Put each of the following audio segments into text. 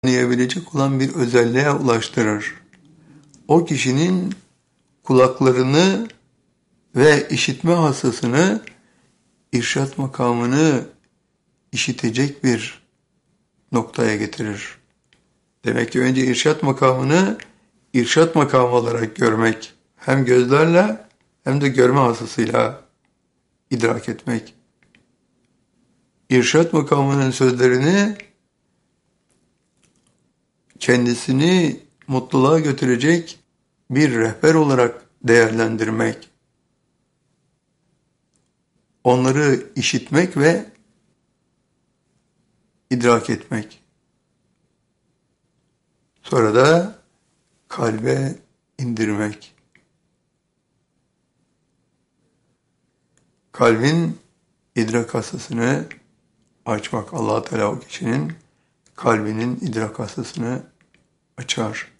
anlayabilecek olan bir özelliğe ulaştırır. O kişinin kulaklarını ve işitme hassasını, irşat makamını işitecek bir noktaya getirir. Demek ki önce irşat makamını irşat makamı olarak görmek, hem gözlerle hem de görme hassasıyla idrak etmek. İrşat makamının sözlerini kendisini mutluluğa götürecek bir rehber olarak değerlendirmek, onları işitmek ve idrak etmek. Sonra da kalbe indirmek. Kalbin idrak hassasını açmak. Allah Teala o kişinin kalbinin idrak hassasını açar.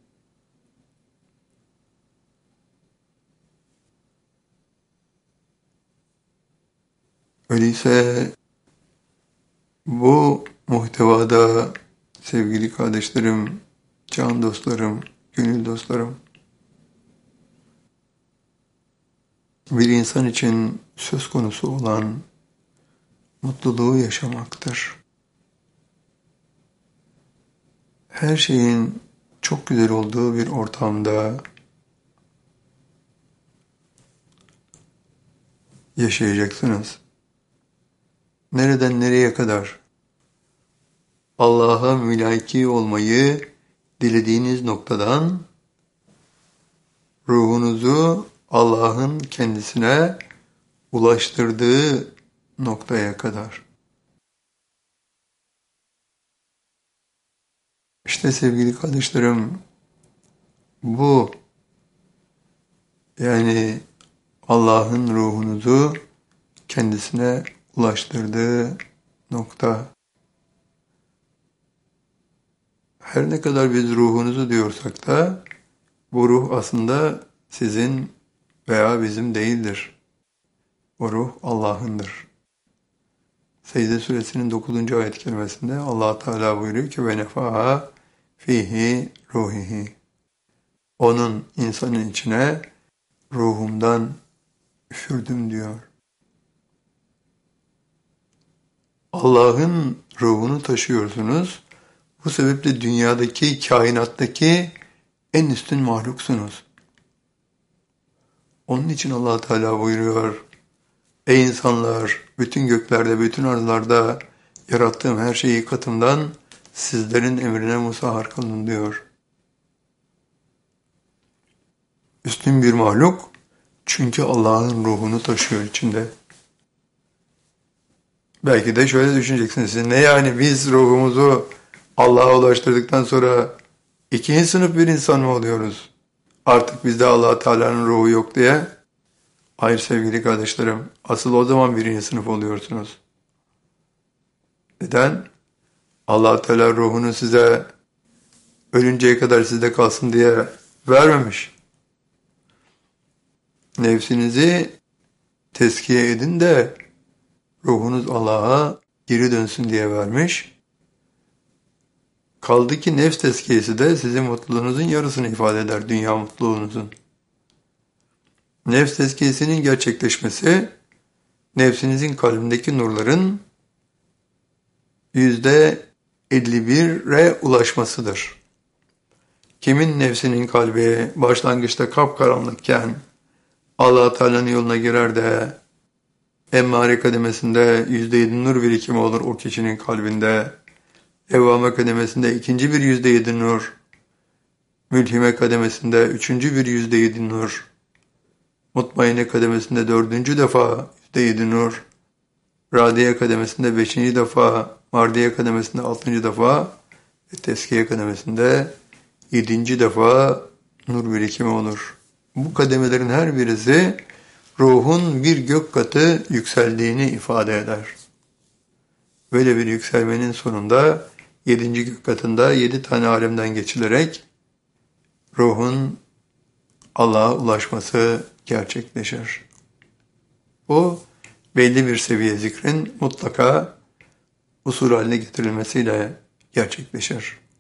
Öyleyse bu muhtevada sevgili kardeşlerim, can dostlarım, gönül dostlarım, bir insan için söz konusu olan mutluluğu yaşamaktır. Her şeyin çok güzel olduğu bir ortamda yaşayacaksınız. Nereden nereye kadar Allah'a mülaki olmayı dilediğiniz noktadan ruhunuzu Allah'ın kendisine ulaştırdığı noktaya kadar. İşte sevgili kardeşlerim, bu yani Allah'ın ruhunuzu kendisine ulaştırdığı nokta. Her ne kadar biz ruhunuzu diyorsak da bu ruh aslında sizin veya bizim değildir. O ruh Allah'ındır. Secde suresinin 9. ayet kerimesinde Allah Teala buyuruyor ki ve nefaha fihi ruhihi. Onun insanın içine ruhumdan üfürdüm diyor. Allah'ın ruhunu taşıyorsunuz. Bu sebeple dünyadaki, kainattaki en üstün mahluksunuz. Onun için Allah Teala buyuruyor: ey insanlar, bütün göklerde, bütün arzlarda yarattığım her şeyi katımdan sizlerin emrine musahhar kılın diyor. Üstün bir mahluk çünkü Allah'ın ruhunu taşıyor içinde. Belki de şöyle düşüneceksiniz siz, ne yani biz ruhumuzu Allah'a ulaştırdıktan sonra ikinci sınıf bir insan mı oluyoruz? Artık bizde Allah Teala'nın ruhu yok diye. Hayır sevgili kardeşlerim, asıl o zaman birinci sınıf oluyorsunuz. Neden? Allah Teala ruhunu size ölünceye kadar sizde kalsın diye vermemiş. Nefsinizi tezkiye edin de ruhunuz Allah'a geri dönsün diye vermiş. Kaldı ki nefs tezkiyesi de sizin mutluluğunuzun yarısını ifade eder, dünya mutluluğunuzun. Nefs tezkiyesinin gerçekleşmesi, nefsinizin kalbindeki nurların %51'e ulaşmasıdır. Kimin nefsinin kalbi başlangıçta kapkaranlıkken Allah Teala'nın yoluna girer de emmare kademesinde %7 nur birikimi olur o kişinin kalbinde. Evvame kademesinde ikinci bir %7 nur. Mülhime kademesinde üçüncü bir %7 nur. Mutmainne kademesinde dördüncü defa %7 nur. Radiye kademesinde beşinci defa, mardiye kademesinde altıncı defa ve teskiye kademesinde yedinci defa nur birikimi olur. Bu kademelerin her birisi ruhun bir gök katı yükseldiğini ifade eder. Böyle bir yükselmenin sonunda 7. gök katında 7 tane alemden geçilerek ruhun Allah'a ulaşması gerçekleşir. Bu belli bir seviye zikrin mutlaka usul haline getirilmesiyle gerçekleşir.